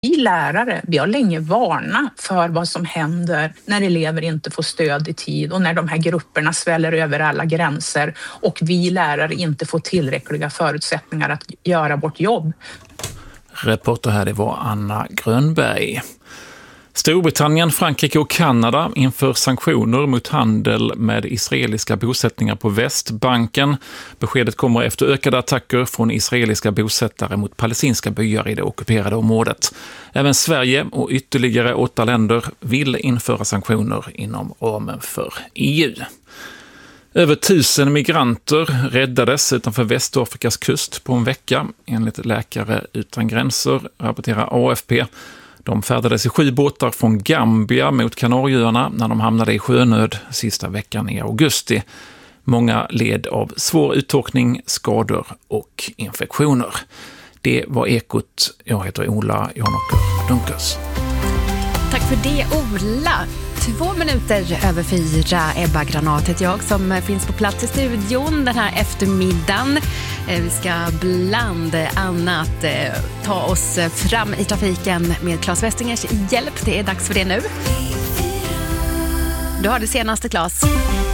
Vi lärare, vi har länge varnat för vad som händer när elever inte får stöd i tid och när de här grupperna sväller över alla gränser och vi lärare inte får tillräckliga förutsättningar att göra vårt jobb. Reporter här, det var Anna Grönberg. Storbritannien, Frankrike och Kanada inför sanktioner mot handel med israeliska bosättningar på Västbanken. Beskedet kommer efter ökade attacker från israeliska bosättare mot palestinska byar i det ockuperade området. Även Sverige och ytterligare 8 länder vill införa sanktioner inom ramen för EU. Över 1000 migranter räddades utanför Västafrikas kust på en vecka. Enligt Läkare utan gränser rapporterar AFP. De färdades i 7 båtar från Gambia mot Kanarieöarna när de hamnade i sjönöd sista veckan i augusti. Många led av svår uttorkning, skador och infektioner. Det var Ekot. Jag heter Ola Janåker Dunkers. Tack för det, Ola. 2 minuter över 4, Ebba Granatet, jag som finns på plats i studion den här eftermiddagen. Vi ska bland annat ta oss fram i trafiken med Claes Westingers hjälp. Det är dags för det nu. Du har det senaste, Claes.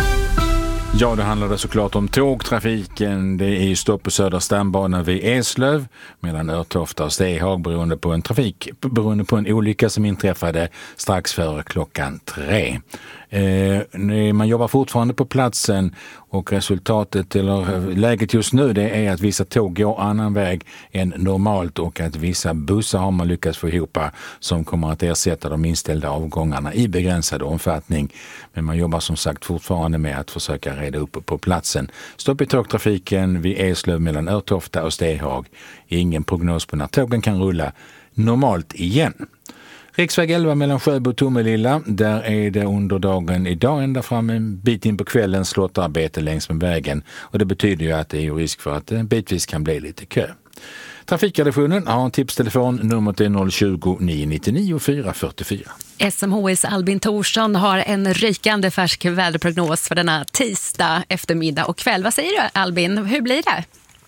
Ja, det handlade såklart om tågtrafiken. Det är ju stopp på Södra stambanan vid Eslöv mellan Örtofta och Stehag beroende på en olycka som inträffade strax före klockan 3. Man jobbar fortfarande på platsen och resultatet eller läget just nu det är att vissa tåg går annan väg än normalt och att vissa bussar har man lyckats få ihop som kommer att ersätta de inställda avgångarna i begränsad omfattning. Men man jobbar som sagt fortfarande med att försöka reda upp på platsen. Stopp i tågtrafiken vid Eslöv mellan Örtofta och Stehag. Ingen prognos på när tågen kan rulla normalt igen. Riksväg 11 mellan Sjöbo och Tomelilla, där är det under dagen idag ända fram en bit in på kvällen slåtterarbete längs med vägen och det betyder ju att det är risk för att bitvis kan bli lite kö. Trafikredaktionen har en tipstelefon, numret är 020-999 444. SMHIs Albin Thorsson har en rykande färsk väderprognos för denna tisdag eftermiddag och kväll. Vad säger du, Albin? Hur blir det?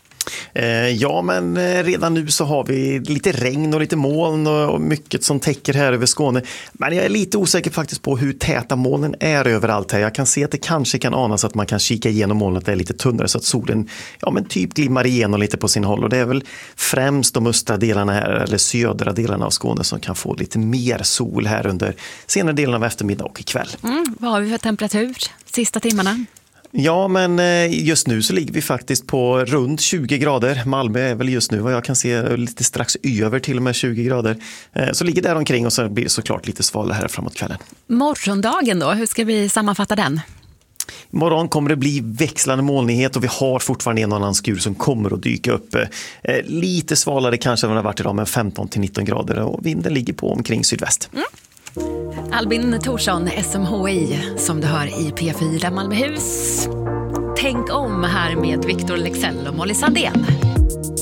Ja, men redan nu så har vi lite regn och lite moln och mycket som täcker här över Skåne. Men jag är lite osäker faktiskt på hur täta molnen är överallt här. Jag kan se att det kanske kan anas att man kan kika igenom molnet, det är lite tunnare så att solen typ glimmar igenom lite på sin håll. Och det är väl främst de östra delarna här eller södra delarna av Skåne som kan få lite mer sol här under senare delen av eftermiddag och ikväll. Vad har vi för temperatur sista timmarna? Ja, men just nu så ligger vi faktiskt på runt 20 grader. Malmö är väl just nu vad jag kan se lite strax över till och med 20 grader. Så ligger där omkring och så blir det såklart lite svalare här framåt kvällen. Morgondagen då, hur ska vi sammanfatta den? Imorgon kommer det bli växlande molnighet och vi har fortfarande en annan skur som kommer att dyka upp. Lite svalare kanske än vad det har varit idag med 15-19 grader och vinden ligger på omkring sydväst. Albin Thorsson, SMHI, som du hör i P4 Malmöhus. Tänk om här med Victor Lexell och Molly Sandén.